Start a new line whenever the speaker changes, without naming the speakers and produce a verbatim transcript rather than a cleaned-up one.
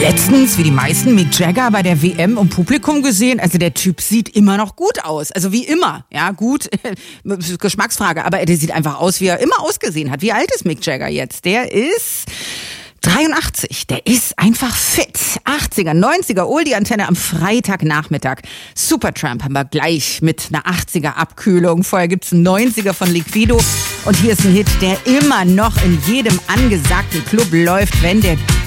letztens, wie die meisten, Mick Jagger bei der W M im Publikum gesehen. Also der Typ sieht immer noch gut aus. Also wie immer. Ja, gut, Geschmacksfrage. Aber der sieht einfach aus, wie er immer ausgesehen hat. Wie alt ist Mick Jagger jetzt? Der ist dreiundachtzig. Der ist einfach fit. achtziger, neunziger, Oldie-Antenne am Freitagnachmittag. Supertramp haben wir gleich mit einer achtziger-Abkühlung. Vorher gibt's einen neunziger von Liquido. Und hier ist ein Hit, der immer noch in jedem angesagten Club läuft, wenn der